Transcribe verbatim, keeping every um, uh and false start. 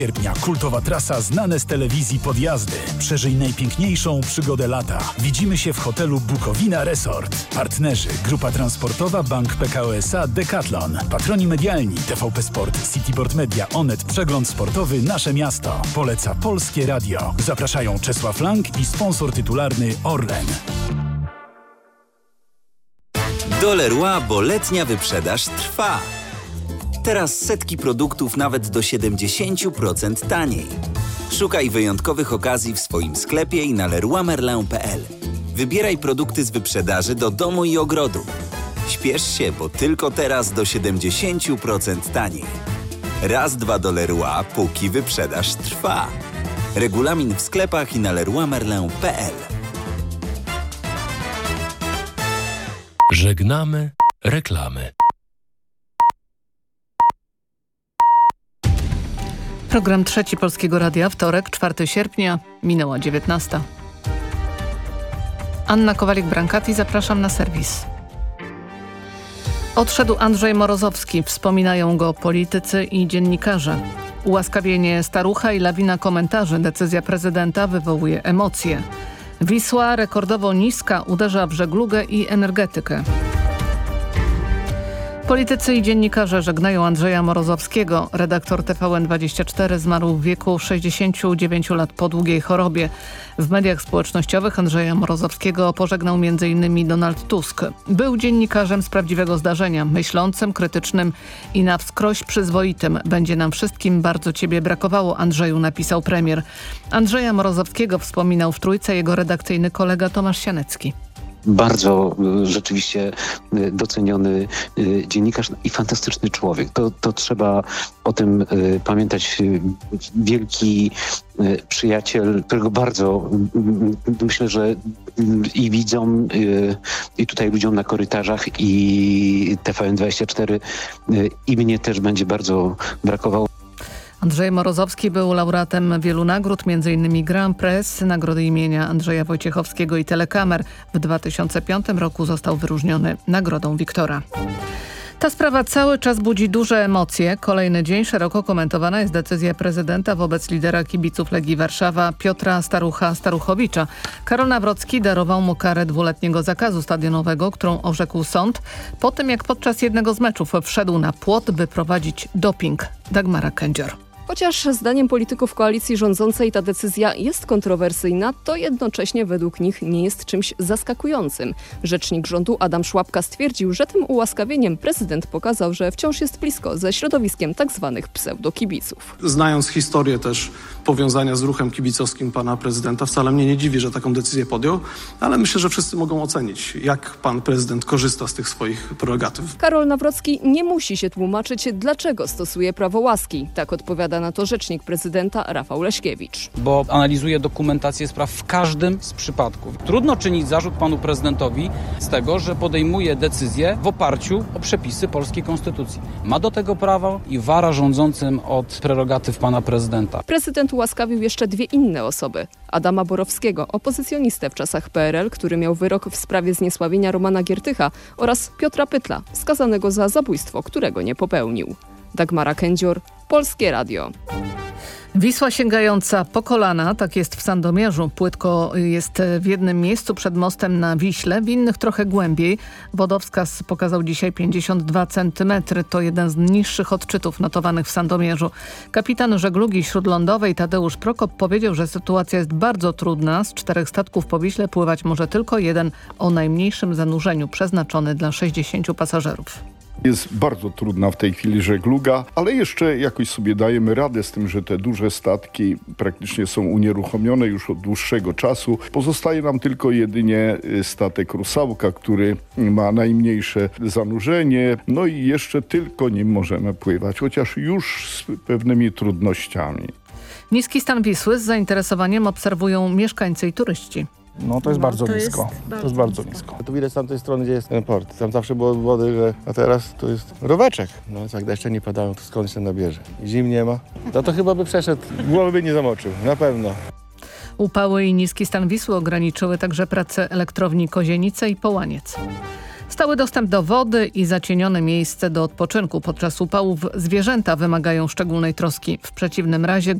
Sierpnia kultowa trasa znane z telewizji podjazdy. Przeżyj najpiękniejszą przygodę lata. Widzimy się w hotelu Bukowina Resort. Partnerzy Grupa Transportowa, Bank P K O S A, Decathlon. Patroni medialni T V P Sport, Cityboard Media, Onet, Przegląd Sportowy, Nasze Miasto. Poleca Polskie Radio. Zapraszają Czesław Lang i sponsor tytularny Orlen. Do Leroy, bo letnia wyprzedaż trwa. Teraz setki produktów nawet do siedemdziesiąt procent taniej. Szukaj wyjątkowych okazji w swoim sklepie i na leroy merlin kropka p l. Wybieraj produkty z wyprzedaży do domu i ogrodu. Śpiesz się, bo tylko teraz do siedemdziesiąt procent taniej. Raz, dwa do Leroy, póki wyprzedaż trwa. Regulamin w sklepach i na leroy merlin kropka p l. Żegnamy reklamy. Program Trzeci Polskiego Radia, wtorek, czwartego sierpnia, minęła dziewiętnasta. Anna Kowalik-Brankati, zapraszam na serwis. Odszedł Andrzej Morozowski, wspominają go politycy i dziennikarze. Ułaskawienie starucha i lawina komentarzy, decyzja prezydenta wywołuje emocje. Wisła rekordowo niska uderza w żeglugę i energetykę. Politycy i dziennikarze żegnają Andrzeja Morozowskiego. Redaktor T V N dwadzieścia cztery zmarł w wieku sześćdziesięciu dziewięciu lat po długiej chorobie. W mediach społecznościowych Andrzeja Morozowskiego pożegnał między innymi Donald Tusk. Był dziennikarzem z prawdziwego zdarzenia, myślącym, krytycznym i na wskroś przyzwoitym. Będzie nam wszystkim bardzo ciebie brakowało, Andrzeju, napisał premier. Andrzeja Morozowskiego wspominał w Trójce jego redakcyjny kolega Tomasz Sianecki. Bardzo rzeczywiście doceniony dziennikarz i fantastyczny człowiek. To, to trzeba o tym pamiętać. Wielki przyjaciel, którego bardzo myślę, że i widzom, i tutaj ludziom na korytarzach, i T V N dwadzieścia cztery, i mnie też będzie bardzo brakowało. Andrzej Morozowski był laureatem wielu nagród, między innymi Grand Press, nagrody imienia Andrzeja Wojciechowskiego i Telekamer. W dwa tysiące piątym roku został wyróżniony Nagrodą Wiktora. Ta sprawa cały czas budzi duże emocje. Kolejny dzień szeroko komentowana jest decyzja prezydenta wobec lidera kibiców Legii Warszawa Piotra Starucha Staruchowicza. Karol Nawrocki darował mu karę dwuletniego zakazu stadionowego, którą orzekł sąd po tym, jak podczas jednego z meczów wszedł na płot, by prowadzić doping. Dagmara Kędzior. Chociaż zdaniem polityków koalicji rządzącej ta decyzja jest kontrowersyjna, to jednocześnie według nich nie jest czymś zaskakującym. Rzecznik rządu Adam Szłapka stwierdził, że tym ułaskawieniem prezydent pokazał, że wciąż jest blisko ze środowiskiem tzw. pseudokibiców. Znając historię też powiązania z ruchem kibicowskim pana prezydenta, wcale mnie nie dziwi, że taką decyzję podjął, ale myślę, że wszyscy mogą ocenić, jak pan prezydent korzysta z tych swoich prerogatyw. Karol Nawrocki nie musi się tłumaczyć, dlaczego stosuje prawo łaski. Tak odpowiada na to rzecznik prezydenta Rafał Leśkiewicz. Bo analizuje dokumentację spraw w każdym z przypadków. Trudno czynić zarzut panu prezydentowi z tego, że podejmuje decyzję w oparciu o przepisy polskiej konstytucji. Ma do tego prawo i wara rządzącym od prerogatyw pana prezydenta. Prezydent ułaskawił jeszcze dwie inne osoby. Adama Borowskiego, opozycjonistę w czasach P R L, który miał wyrok w sprawie zniesławienia Romana Giertycha, oraz Piotra Pytla, skazanego za zabójstwo, którego nie popełnił. Dagmara Kędzior, Polskie Radio. Wisła sięgająca po kolana, tak jest w Sandomierzu. Płytko jest w jednym miejscu przed mostem na Wiśle, w innych trochę głębiej. Wodowskaz pokazał dzisiaj pięćdziesiąt dwa centymetry. To jeden z niższych odczytów notowanych w Sandomierzu. Kapitan żeglugi śródlądowej Tadeusz Prokop powiedział, że sytuacja jest bardzo trudna. Z czterech statków po Wiśle pływać może tylko jeden o najmniejszym zanurzeniu, przeznaczony dla sześćdziesięciu pasażerów. Jest bardzo trudna w tej chwili żegluga, ale jeszcze jakoś sobie dajemy radę z tym, że te duże statki praktycznie są unieruchomione już od dłuższego czasu. Pozostaje nam tylko jedynie statek Rusałka, który ma najmniejsze zanurzenie. No i jeszcze tylko nim możemy pływać, chociaż już z pewnymi trudnościami. Niski stan Wisły z zainteresowaniem obserwują mieszkańcy i turyści. No to jest no, bardzo to nisko. Jest bardzo to jest bardzo nisko. Tu widać z tamtej strony, gdzie jest ten port. Tam zawsze było wody, że a teraz tu jest roweczek. No jak deszcze nie padają, to skąd się nabierze? Zim nie ma. No to chyba by przeszedł, głowy by nie zamoczył, na pewno. Upały i niski stan Wisły ograniczyły także pracę elektrowni Kozienice i Połaniec. Stały dostęp do wody i zacienione miejsce do odpoczynku podczas upałów zwierzęta wymagają szczególnej troski. W przeciwnym razie